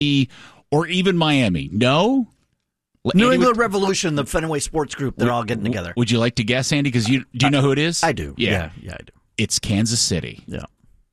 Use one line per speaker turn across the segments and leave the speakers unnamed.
or even Miami? No?
New England Revolution, the Fenway Sports Group, they're all getting together.
Would you like to guess, Andy? Because do you know who it is?
I do. Yeah, I do.
It's Kansas City.
Yeah.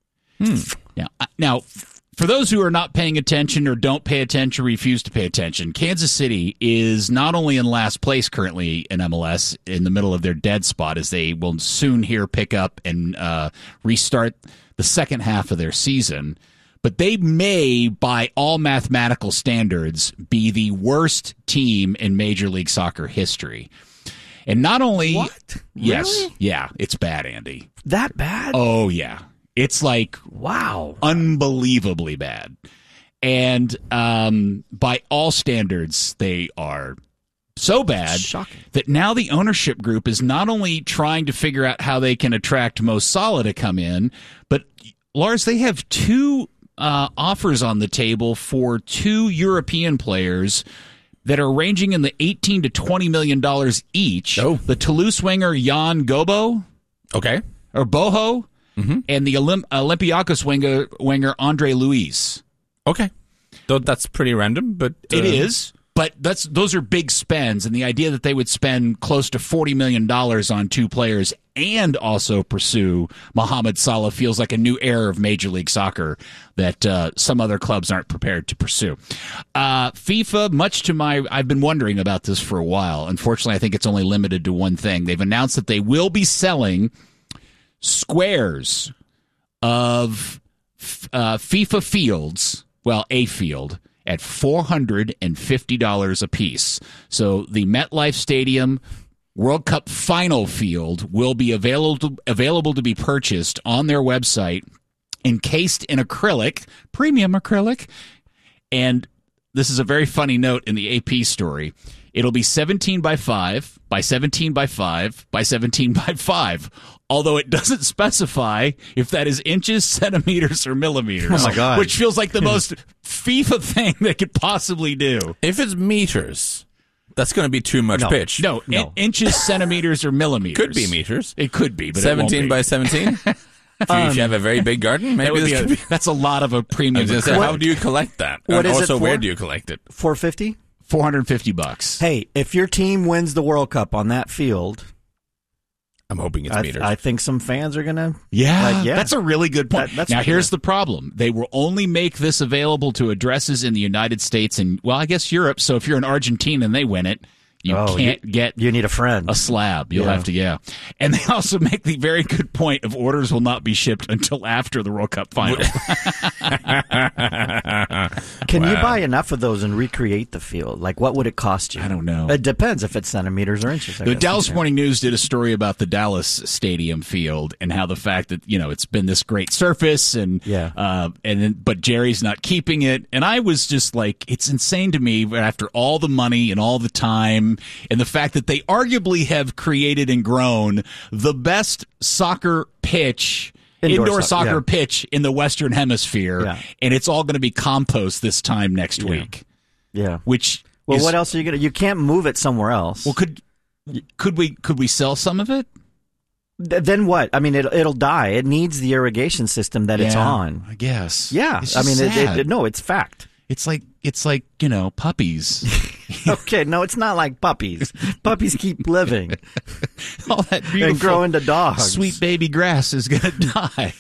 Now, for those who are not paying attention or don't pay attention, refuse to pay attention, Kansas City is not only in last place currently in MLS, in the middle of their dead spot, as they will soon here pick up and restart the second half of their season, but they may, by all mathematical standards, be the worst team in Major League Soccer history. And not only...
What?
Yes.
Really?
Yeah, it's bad, Andy.
That bad?
Oh, yeah. It's like...
Wow.
Unbelievably bad. And by all standards, they are so bad that now the ownership group is not only trying to figure out how they can attract Mo Salah to come in, but, Lars, they have two offers on the table for two European players that are ranging in the $18 to $20 million each.
Oh.
The Toulouse winger Jan Gobo, or Boho, and the Olympiacos winger Andre Luiz.
Okay, though that's pretty random, but
it is. But those are big spends, and the idea that they would spend close to $40 million on two players and also pursue Mohamed Salah feels like a new era of Major League Soccer that some other clubs aren't prepared to pursue. FIFA, I've been wondering about this for a while. Unfortunately, I think it's only limited to one thing. They've announced that they will be selling squares of FIFA fields, a field, at $450 a piece. So the MetLife Stadium World Cup final field will be available to be purchased on their website, encased in acrylic, premium acrylic. And this is a very funny note in the AP story. It'll be 17 by 5 by 17 by 5 by 17 by 5, although it doesn't specify if that is inches, centimeters, or millimeters.
Oh, my God.
Which feels like the most FIFA thing they could possibly do.
If it's meters, that's going to be too much pitch.
No. Inches, centimeters, or millimeters.
Could be meters.
It could be, but
17
it won't
by
be.
17? If you have a very big garden, maybe
that's a lot of a premium.
I was going to say, how do you collect that?
What
and
is
also,
it for?
where do you collect it?
$450?
$450.
Hey, if your team wins the World Cup on that field,
I'm hoping it's meters.
I think some fans are going to...
Yeah, that's a really good point. Now, here's the problem. They will only make this available to addresses in the United States and, I guess Europe. So if you're in Argentina and they win it, you
need a friend.
A slab. You'll have to, And they also make the very good point of orders will not be shipped until after the World Cup final.
Can you buy enough of those and recreate the field? Like, what would it cost you?
I don't know.
It depends if it's centimeters or inches.
The Dallas Morning News did a story about the Dallas Stadium field and how the fact that, it's been this great surface but Jerry's not keeping it. And I was just like, it's insane to me after all the money and all the time and the fact that they arguably have created and grown the best soccer pitch, indoor soccer pitch in the Western Hemisphere, and it's all going to be compost this time next week.
Yeah.
What
else are you going to... You can't move it somewhere else.
Well, could we sell some of it?
Then what? I mean, it'll die. It needs the irrigation system that it's on.
I guess.
Yeah.
It's
I mean,
sad.
it's fact.
It's like puppies.
Okay, no, it's not like puppies. Puppies keep living.
All that beautiful
and grow into dogs.
Sweet baby grass is going to die.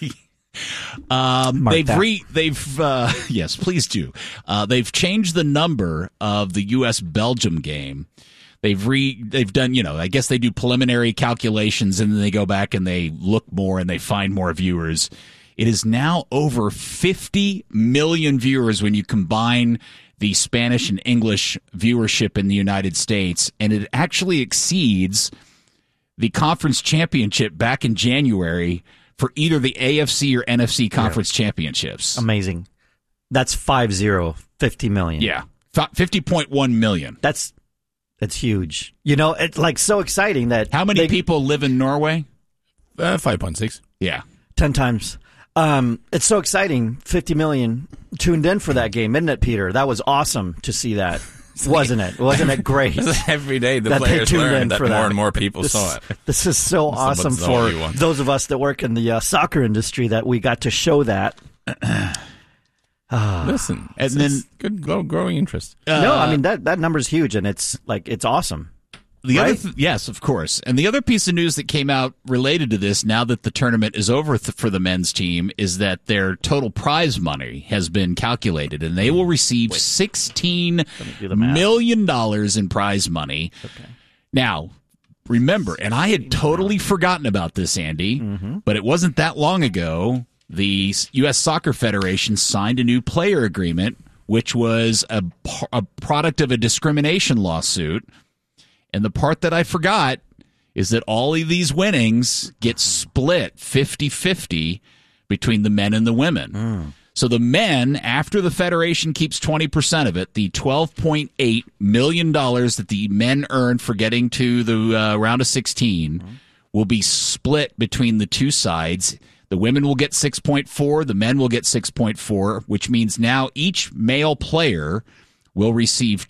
Yes, please do. They've changed the number of the U.S.-Belgium game. They've done, I guess they do preliminary calculations and then they go back and they look more and they find more viewers. It is now over 50 million viewers when you combine the Spanish and English viewership in the United States, and it actually exceeds the conference championship back in January for either the AFC or NFC conference championships.
Amazing. That's 50 million.
Yeah. 50.1 million.
That's huge. It's like so exciting that...
How many people live in Norway?
5.6.
Yeah.
10 times. It's so exciting. 50 million tuned in for that game, isn't it, Peter? That was awesome to see that, wasn't it? Wasn't it great?
Every day the players learn that more and more people saw it.
This is so awesome for those of us that work in the soccer industry that we got to show that.
Listen, and then good growing interest.
No, I mean that number's huge, and it's awesome.
Yes, of course. And the other piece of news that came out related to this, now that the tournament is over for the men's team, is that their total prize money has been calculated, and they will receive $16 million in prize money. Okay. Now, remember, and I had totally forgotten about this, Andy, but it wasn't that long ago, the U.S. Soccer Federation signed a new player agreement, which was a product of a discrimination lawsuit. And the part that I forgot is that all of these winnings get split 50-50 between the men and the women. So the men, after the Federation keeps 20% of it, the $12.8 million that the men earned for getting to the round of 16 will be split between the two sides. The women will get 6.4, the men will get 6.4, which means now each male player will receive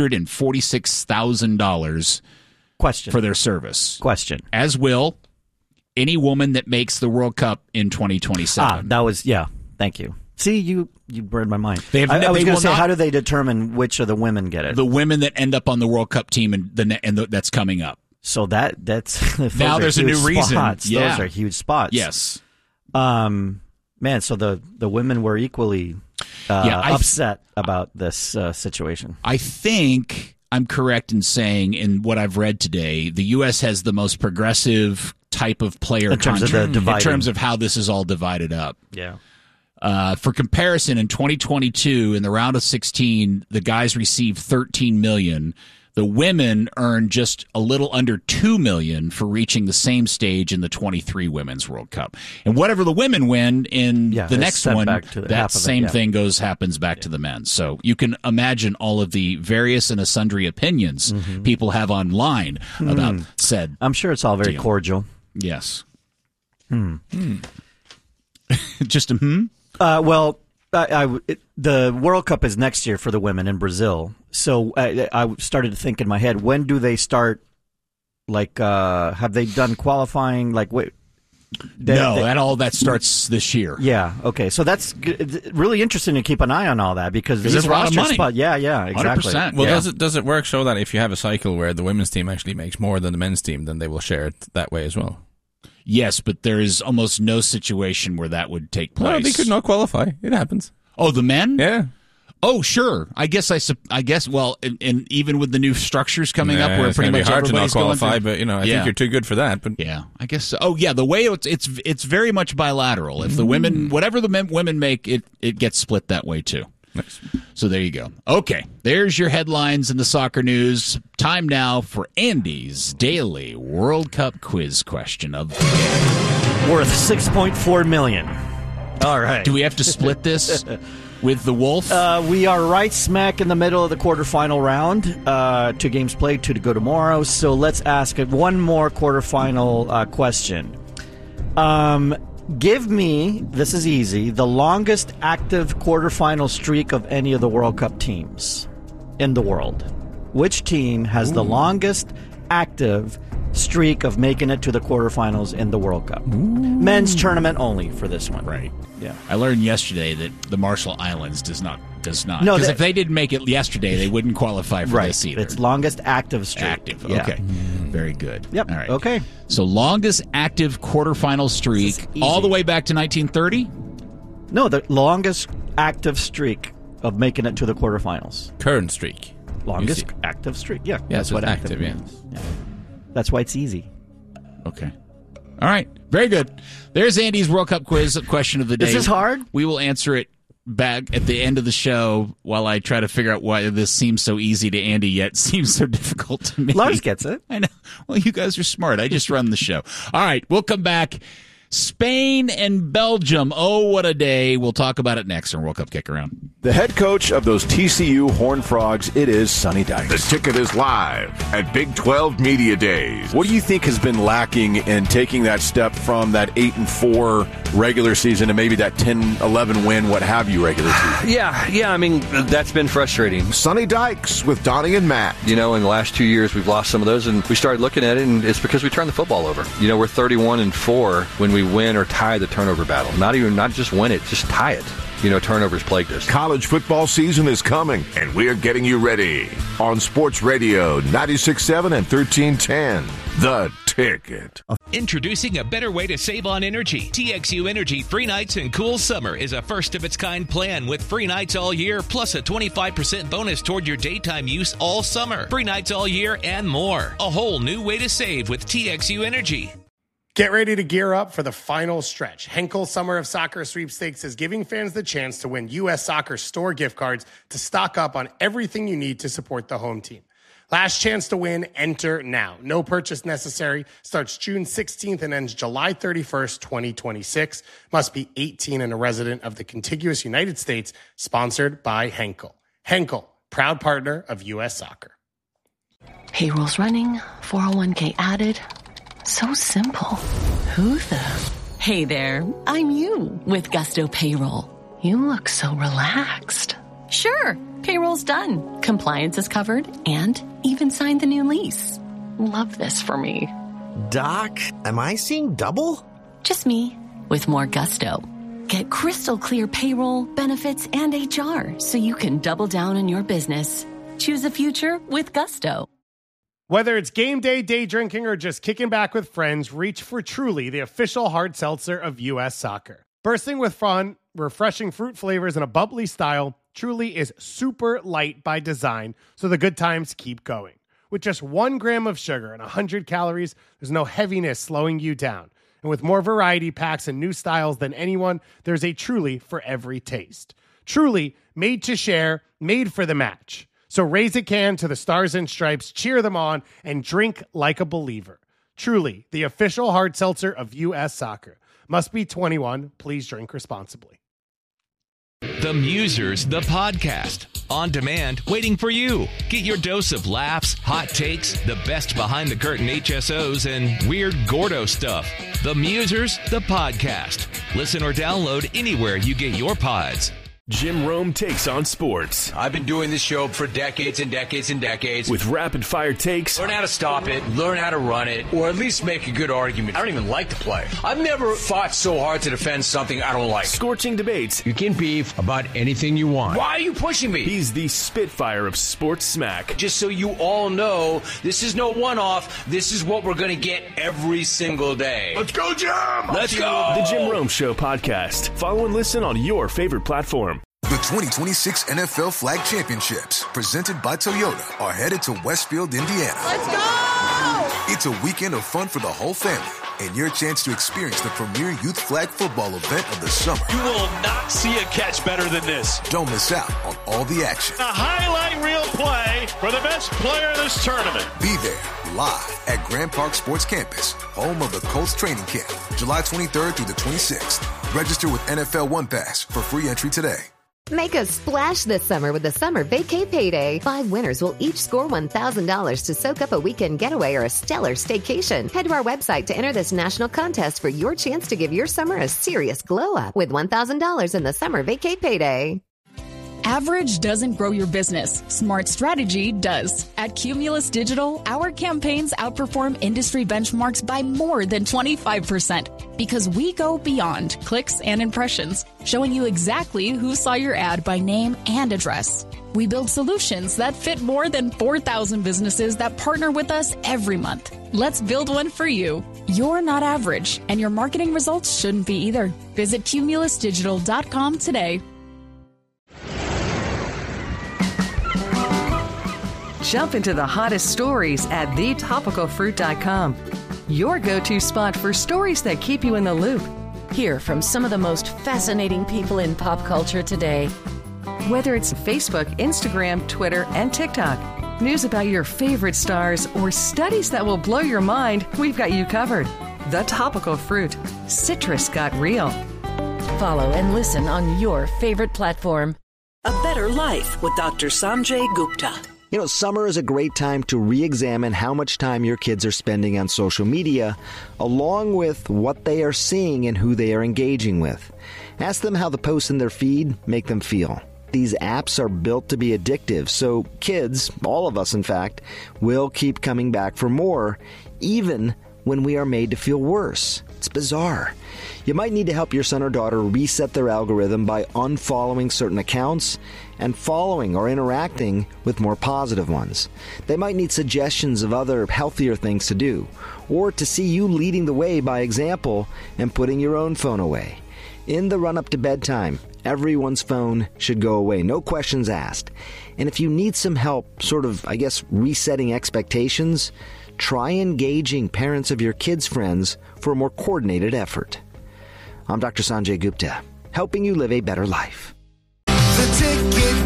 $246,000 for their service.
Question.
As will any woman that makes the World Cup in 2027.
That was, thank you. See, you burned my mind. I was going to say, how do they determine which of the women get it?
The women that end up on the World Cup team and that's coming up.
So that's
now there's a new reason.
Yeah. Those are huge spots.
Yes.
Man, so the women were equally upset about this situation.
I think I'm correct in saying, in what I've read today, the U.S. has the most progressive type of player contract in terms of how this is all divided up.
Yeah.
For comparison, in 2022, in the round of 16, the guys received $13 million. The women earned just a little under $2 million for reaching the same stage in the 23 Women's World Cup. And whatever the women win in the next one, that same thing happens back to the men. So you can imagine all of the various and sundry opinions people have online about said.
I'm sure it's all very cordial.
Yes. Just a
well, the World Cup is next year for the women in Brazil. So I started to think in my head, when do they start? Have they done qualifying?
All that starts this year.
Yeah. Okay. So that's really interesting to keep an eye on all that because
there's a lot of money.
Yeah. Exactly.
100%. Well, does it work so that if you have a cycle where the women's team actually makes more than the men's team, then they will share it that way as well?
Yes, but there is almost no situation where that would take place.
No, they could not qualify. It happens.
Oh, the men?
Yeah.
Oh, sure. I guess. Well, and even with the new structures coming up, where pretty much
hard
everybody's
to not qualify,
going through,
but I think you're too good for that. But
yeah, I guess so. Oh, yeah. The way it's very much bilateral. If the women, whatever the women make, it gets split that way too.
Nice.
So there you go. Okay, there's your headlines in the soccer news. Time now for Andy's daily World Cup quiz question of the day.
Worth $6.4 million. All right.
Do we have to split this with the Wolf?
We are right smack in the middle of the quarterfinal round. 2 games played, 2 to go tomorrow. So let's ask one more quarterfinal question. Give me, this is easy, the longest active quarterfinal streak of any of the World Cup teams in the world. Which team has the longest active streak of making it to the quarterfinals in the World Cup? Men's tournament only for this one.
Right.
Yeah.
I learned yesterday that the Marshall Islands does not. No, because if they didn't make it yesterday, they wouldn't qualify for this either.
It's longest active streak.
Active. Okay. Very good.
Yep.
All right.
Okay.
So longest active quarterfinal streak all the way back to 1930?
No, the longest active streak of making it to the quarterfinals.
Current streak.
Longest active streak. Yeah.
That's what active means.
Yeah. That's why it's easy.
Okay. All right. Very good. There's Andy's World Cup quiz question of the day.
Is this hard?
We will answer it back at the end of the show while I try to figure out why this seems so easy to Andy yet seems so difficult to me.
Lars gets it.
I know. Well, you guys are smart. I just run the show. All right. We'll come back. Spain and Belgium. Oh, what a day. We'll talk about it next on World Cup Kick Around.
The head coach of those TCU Horned Frogs, it is Sonny Dykes.
The ticket is live at Big 12 Media Days.
What do you think has been lacking in taking that step from that 8-4 regular season to maybe that 10-11 win, what have you, regular season?
Yeah. I mean, that's been frustrating.
Sonny Dykes with Donnie and Matt.
In the last 2 years, we've lost some of those, and we started looking at it, and it's because we turned the football over. We're 31-4 when we win or tie the turnover battle. Not just win it, just tie it. turnovers plagued us.
College football season is coming, and we're getting you ready. On Sports Radio 96.7 and 1310, The Ticket.
Introducing a better way to save on energy. TXU Energy Free Nights and Cool Summer is a first-of-its-kind plan with free nights all year, plus a 25% bonus toward your daytime use all summer. Free nights all year and more. A whole new way to save with TXU Energy.
Get ready to gear up for the final stretch. Henkel Summer of Soccer Sweepstakes is giving fans the chance to win U.S. Soccer store gift cards to stock up on everything you need to support the home team. Last chance to win, enter now. No purchase necessary. Starts June 16th and ends July 31st, 2026. Must be 18 and a resident of the contiguous United States. Sponsored by Henkel. Henkel, proud partner of U.S. Soccer.
Payroll's running, 401k added. So simple. Who the? Hey there, I'm you with Gusto Payroll. You look so relaxed. Sure, payroll's done. Compliance is covered and even signed the new lease. Love this for me.
Doc, am I seeing double?
Just me with more Gusto. Get crystal clear payroll, benefits, and HR so you can double down on your business. Choose a future with Gusto.
Whether it's game day, day drinking, or just kicking back with friends, reach for Truly, the official hard seltzer of U.S. Soccer. Bursting with fun, refreshing fruit flavors, and a bubbly style, Truly is super light by design, so the good times keep going. With just 1 gram of sugar and 100 calories, there's no heaviness slowing you down. And with more variety packs and new styles than anyone, there's a Truly for every taste. Truly, made to share, made for the match. So raise a can to the Stars and Stripes, cheer them on, and drink like a believer. Truly, the official hard seltzer of U.S. Soccer. Must be 21. Please drink responsibly.
The Musers, the podcast. On demand, waiting for you. Get your dose of laughs, hot takes, the best behind-the-curtain HSOs, and weird Gordo stuff. The Musers, the podcast. Listen or download anywhere you get your pods.
Jim Rome takes on sports.
I've been doing this show for decades and decades and decades.
With rapid-fire takes.
Learn how to stop it, learn how to run it, or at least make a good argument. I don't even like the play. I've never fought so hard to defend something I don't like.
Scorching debates.
You can beef about anything you want. Why are you pushing me?
He's the Spitfire of sports smack.
Just so you all know, this is no one-off. This is what we're going to get every single day.
Let's go, Jim!
Let's go!
The Jim Rome Show podcast. Follow and listen on your favorite platform.
The 2026 NFL Flag Championships, presented by Toyota, are headed to Westfield, Indiana.
Let's go!
It's a weekend of fun for the whole family and your chance to experience the premier youth flag football event of the summer.
You will not see a catch better than this.
Don't miss out on all the action.
A highlight reel play for the best player of this tournament.
Be there live at Grand Park Sports Campus, home of the Colts training camp, July 23rd through the 26th. Register with NFL One Pass for free entry today.
Make a splash this summer with the Summer Vacay Payday. 5 winners will each score $1,000 to soak up a weekend getaway or a stellar staycation. Head to our website to enter this national contest for your chance to give your summer a serious glow up with $1,000 in the Summer Vacay Payday.
Average doesn't grow your business. Smart strategy does. At Cumulus Digital, our campaigns outperform industry benchmarks by more than 25% because we go beyond clicks and impressions, showing you exactly who saw your ad by name and address. We build solutions that fit more than 4,000 businesses that partner with us every month. Let's build one for you. You're not average, and your marketing results shouldn't be either. Visit cumulusdigital.com today.
Jump into the hottest stories at thetopicalfruit.com. Your go-to spot for stories that keep you in the loop.
Hear from some of the most fascinating people in pop culture today.
Whether it's Facebook, Instagram, Twitter, and TikTok, news about your favorite stars, or studies that will blow your mind, we've got you covered. The Topical Fruit. Citrus got real.
Follow and listen on your favorite platform.
A Better Life with Dr. Sanjay Gupta.
You know, summer is a great time to re-examine how much time your kids are spending on social media, along with what they are seeing and who they are engaging with. Ask them how the posts in their feed make them feel. These apps are built to be addictive, so kids, all of us in fact, will keep coming back for more, even when we are made to feel worse. It's bizarre. You might need to help your son or daughter reset their algorithm by unfollowing certain accounts and following or interacting with more positive ones. They might need suggestions of other healthier things to do, or to see you leading the way by example and putting your own phone away. In the run-up to bedtime, everyone's phone should go away, no questions asked. And if you need some help, resetting expectations, try engaging parents of your kids' friends for a more coordinated effort. I'm Dr. Sanjay Gupta, helping you live a better life.
The Ticket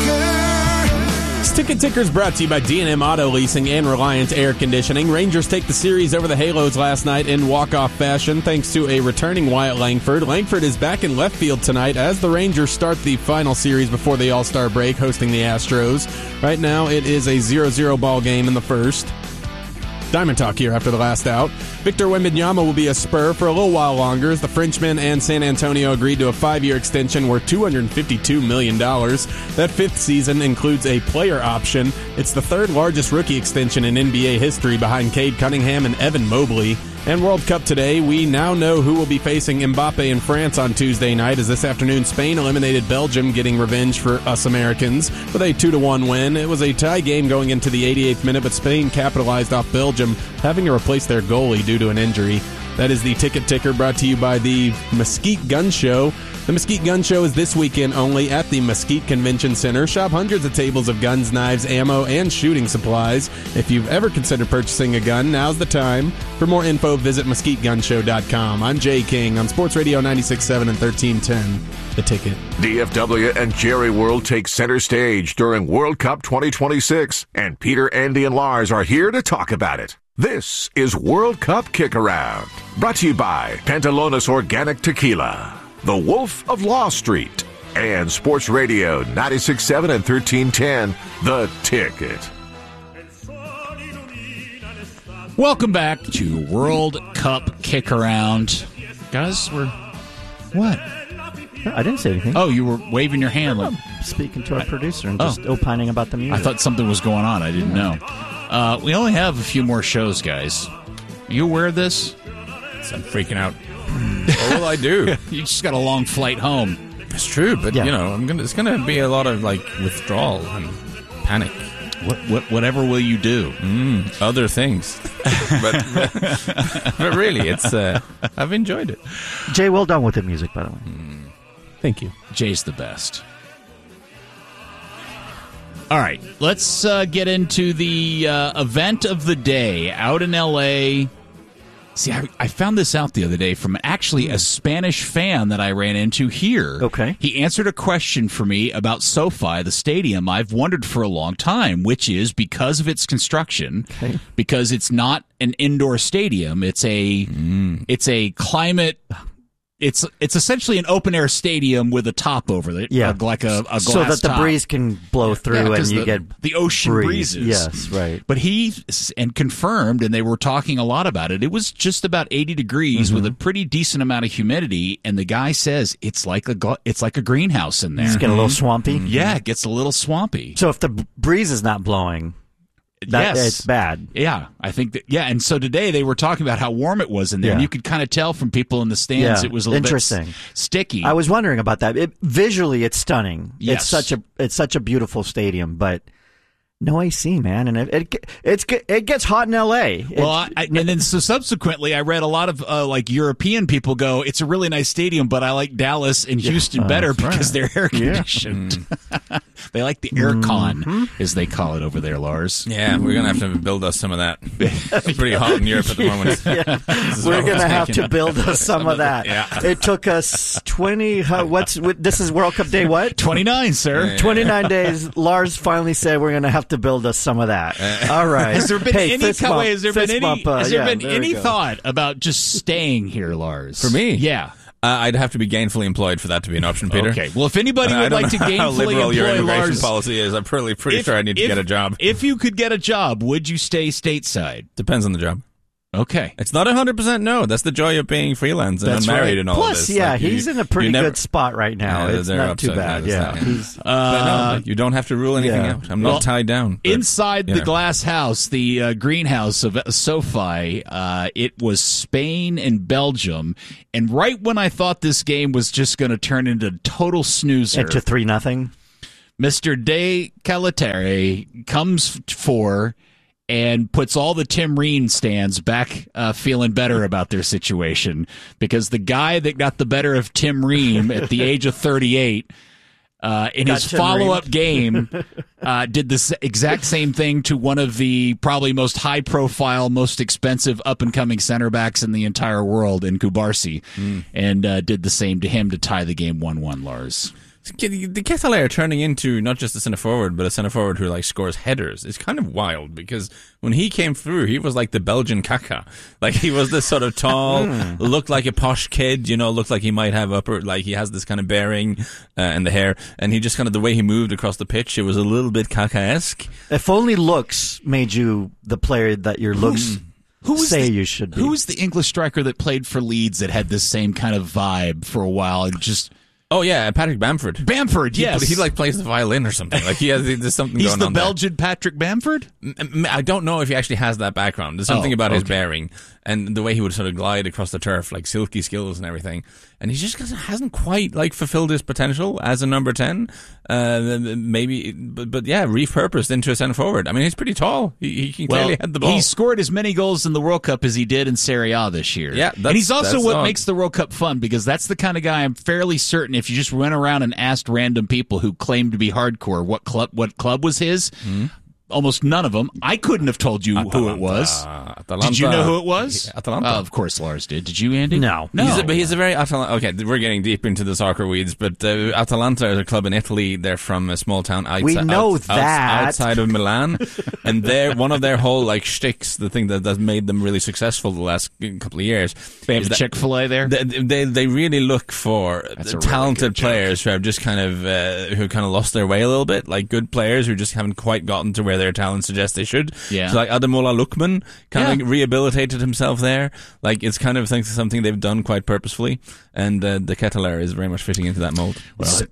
Ticker. Ticket Ticker is brought to you by D&M Auto Leasing and Reliance Air Conditioning. Rangers take the series over the Halos last night in walk-off fashion thanks to a returning Wyatt Langford. Langford is back in left field tonight as the Rangers start the final series before the All-Star break, hosting the Astros. Right now it is a 0-0 ball game in the first. Diamond Talk here after the last out. Victor Wembanyama will be a Spur for a little while longer as the Frenchman and San Antonio agreed to a 5-year extension worth $252 million. That fifth season includes a player option. It's the third largest rookie extension in NBA history behind Cade Cunningham and Evan Mobley. And World Cup today, we now know who will be facing Mbappe in France on Tuesday night, as this afternoon Spain eliminated Belgium, getting revenge for us Americans with a 2-1 win. It was a tie game going into the 88th minute, but Spain capitalized off Belgium, having to replace their goalie due to an injury. That is the Ticket Ticker, brought to you by the Mesquite Gun Show. The Mesquite Gun Show is this weekend only at the Mesquite Convention Center. Shop hundreds of tables of guns, knives, ammo, and shooting supplies. If you've ever considered purchasing a gun, now's the time. For more info, visit MesquiteGunShow.com. I'm Jay King on Sports Radio 96.7 and 1310. The Ticket.
DFW and Jerry World take center stage during World Cup 2026, and Peter, Andy, and Lars are here to talk about it. This is World Cup Kick Around, brought to you by Pantalones Organic Tequila, The Wolf of Law Street, and Sports Radio 96.7 and 1310, The Ticket.
Welcome back to World Cup Kick Around. Guys, what?
I didn't say anything.
Oh, you were waving your hand.
I'm speaking to our producer and just opining about the music.
I thought something was going on. I didn't know. We only have a few more shows, guys. Are you aware of this?
I'm freaking out. What will I do?
You just got a long flight home.
It's true, but it's gonna be a lot of withdrawal and panic.
Whatever will you do?
Other things, but really, it's I've enjoyed it.
Jay, well done with the music, by the way.
Thank you.
Jay's the best. All right, let's get into the event of the day out in L.A. See, I found this out the other day from actually a Spanish fan that I ran into here.
Okay.
He answered a question for me about SoFi, the stadium I've wondered for a long time, which is because of its construction, because it's not an indoor stadium, it's a climate... It's essentially an open-air stadium with a top over it, like a glass
so that the
top.
breeze can blow through and you get
the ocean breezes.
Yes, right.
But he confirmed, and they were talking a lot about it. It was just about 80 degrees with a pretty decent amount of humidity, and the guy says it's like a greenhouse in there.
It's getting a little swampy.
Yeah, it gets a little swampy.
So if the breeze is not blowing, it's bad.
Yeah, I think that. Yeah, and so today they were talking about how warm it was in there, and you could kind of tell from people in the stands it was a little
interesting,
bit sticky.
I was wondering about that. Visually, it's stunning.
Yes.
It's such a beautiful stadium, but no AC, man, and it gets hot in L.A.
Well, and then so subsequently, I read a lot of European people go, "It's a really nice stadium, but I like Dallas and Houston better because they're air conditioned." They like the aircon, as they call it over there, Lars.
Yeah, we're gonna have to build us some of that. It's pretty hot in Europe at the moment.
We're gonna have to build us some of that.
Yeah.
It took us 20. This is World Cup Day. What?
29, sir.
29 days. Lars finally said we're gonna have to build us some of that. All right.
Has there been any
any
thought about just staying here, Lars?
For me?
Yeah.
I'd have to be gainfully employed for that to be an option, Peter.
Okay. Well, if anybody would like to gainfully
how liberal your
employ
immigration
Lars,
policy is, I'm pretty sure I need to get a job.
If you could get a job, would you stay stateside?
Depends on the job.
Okay.
It's not 100% no. That's the joy of being freelance and unmarried and all
Plus,
of this.
yeah, he's in a pretty good spot right now. It's not too bad. Yeah.
You don't have to rule anything out. I'm not tied down. But,
inside the glass house, the greenhouse of SoFi, it was Spain and Belgium. And right when I thought this game was just going to turn into total snoozer.
Into 3-0.
Mr. De Calatere comes for and puts all the Tim Reen stands back feeling better about their situation, because the guy that got the better of Tim Reen at the age of 38 in his follow-up game did the exact same thing to one of the probably most high-profile, most expensive up-and-coming center backs in the entire world in Kubarsi, and did the same to him to tie the game 1-1, Lars.
The Ketelaere turning into not just a centre forward, but a centre forward who like scores headers is kind of wild, because when he came through, he was like the Belgian Kaká. Like, he was this sort of tall, looked like a posh kid, looked like he might have he has this kind of bearing and the hair, and he just kind of, the way he moved across the pitch, it was a little bit Kaká-esque.
If only looks made you the player that your looks you should be.
Who was the English striker that played for Leeds that had this same kind of vibe for a while and just...
Oh yeah, Patrick Bamford.
Bamford, yes.
He plays the violin or something. Like there's something going on.
He's the Belgian Patrick Bamford?
I don't know if he actually has that background. There's something about his bearing and the way he would sort of glide across the turf, like silky skills and everything. And he just hasn't quite fulfilled his potential as a number 10. Maybe, but yeah, repurposed into a centre forward. I mean, he's pretty tall. He can clearly head the ball.
He scored as many goals in the World Cup as he did in Serie A this year.
Yeah,
and he's also what makes the World Cup fun, because that's the kind of guy I'm fairly certain if you just went around and asked random people who claimed to be hardcore what club was his. Almost none of them. I couldn't have told you who it was.
Atalanta.
Did you know who it was?
Atalanta.
Of course Lars did. Did you, Andy?
No.
He's a very Atalanta. Okay, we're getting deep into the soccer weeds, but Atalanta is a club in Italy. They're from a small town outside of Milan, and one of their whole shticks, the thing that made them really successful the last couple of years.
They have Chick-fil-A there.
They really look for talented players who have just kind of lost their way a little bit, like good players who just haven't quite gotten to where their talent suggests they should.
Yeah.
So Ademola Lookman kind of rehabilitated himself there. Like, it's kind of something they've done quite purposefully, and the Ketelaere is very much fitting into that mold.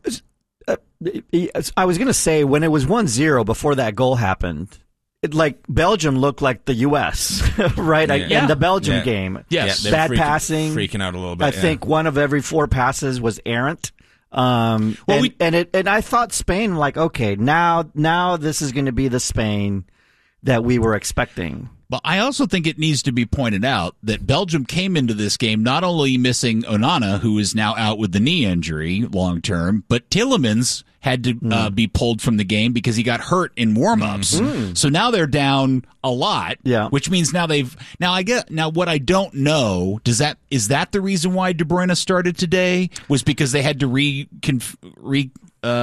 I was going to say, when it was 1-0 before that goal happened, Belgium looked like the U.S., right? In the Belgium game.
Yes.
Yeah,
bad passing.
Freaking out a little bit.
I think one of every 4 passes was errant. And I thought Spain, okay, now this is going to be the Spain that we were expecting.
But I also think it needs to be pointed out that Belgium came into this game not only missing Onana, who is now out with the knee injury long term, but Tielemans had to be pulled from the game because he got hurt in warm-ups. So now they're down a lot, which means now what I don't know, is that the reason why De Bruyne started today? Was because they had to redo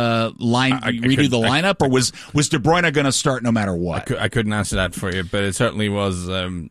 the lineup, or was De Bruyne going to start no matter what?
I couldn't answer that for you, but it certainly was.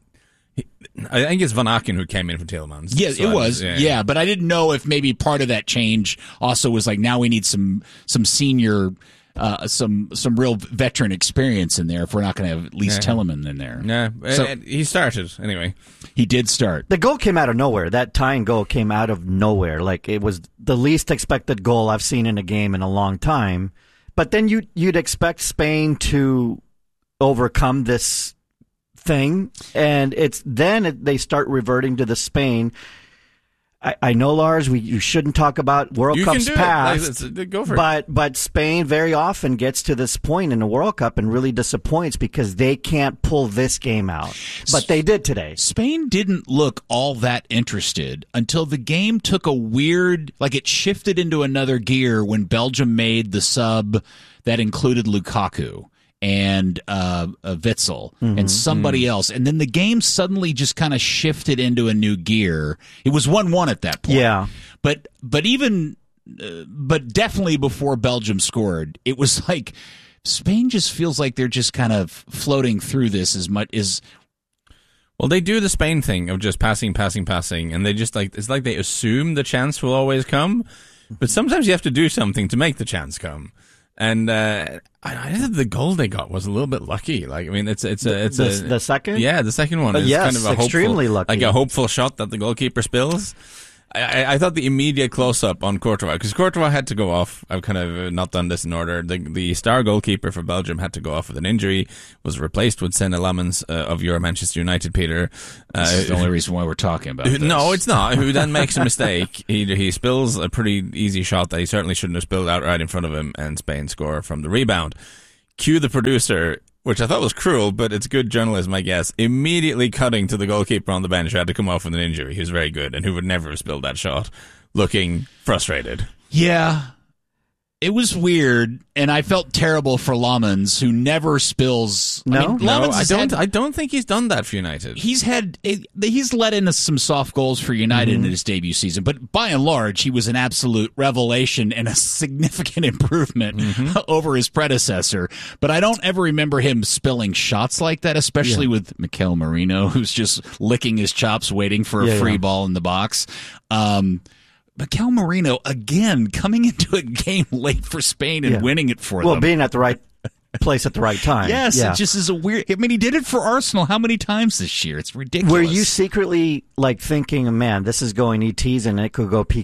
I think it's Van Aken who came in for Tielemans.
Yeah, so it was. Yeah, but I didn't know if maybe part of that change also was now we need some senior, some real veteran experience in there if we're not going to have at least Tielemans in there.
Yeah, so, he started anyway.
He did start.
The goal came out of nowhere. That tying goal came out of nowhere. It was the least expected goal I've seen in a game in a long time. But then you'd expect Spain to overcome this thing, and they start reverting to the Spain. I know, Lars, you shouldn't talk about World Cups past,
go for it.
But Spain very often gets to this point in the World Cup and really disappoints because they can't pull this game out. But they did today.
Spain didn't look all that interested until the game took a weird, it shifted into another gear when Belgium made the sub that included Lukaku and Witsel and somebody else. And then the game suddenly just kind of shifted into a new gear. It was 1-1 at that point.
Yeah.
But definitely before Belgium scored, it was Spain just feels like they're just kind of floating through this as much as...
Well, they do the Spain thing of just passing, and they just it's like they assume the chance will always come, but sometimes you have to do something to make the chance come. And I think the goal they got was a little bit lucky. Like, I mean, it's
the second?
Yeah, the second one is
yes,
kind of a
extremely
hopeful,
lucky.
like a hopeful shot that the goalkeeper spills. I thought the immediate close-up on Courtois, because Courtois had to go off. I've kind of not done this in order. The star goalkeeper for Belgium had to go off with an injury, was replaced with Senne Lammens of your Manchester United, Peter.
This is the only reason why we're talking about this.
No, it's not. Who then makes a mistake. He spills a pretty easy shot that he certainly shouldn't have spilled out right in front of him, and Spain score from the rebound. Cue the producer, which I thought was cruel, but it's good journalism, I guess, immediately cutting to the goalkeeper on the bench who had to come off with an injury, who's very good and who would never have spilled that shot, looking frustrated.
Yeah. It was weird, and I felt terrible for Lammens, who never spills.
No,
I don't think he's done that for United.
He's let in some soft goals for United in his debut season, but by and large, he was an absolute revelation and a significant improvement over his predecessor. But I don't ever remember him spilling shots like that, especially with Mikel Merino, who's just licking his chops, waiting for a free ball in the box. Mikel Merino, again, coming into a game late for Spain and winning it for them.
Well, being at the right place at the right time.
Yes, it just is a weird... I mean, he did it for Arsenal how many times this year? It's ridiculous.
Were you secretly, like, thinking, man, this is going ETs and it could go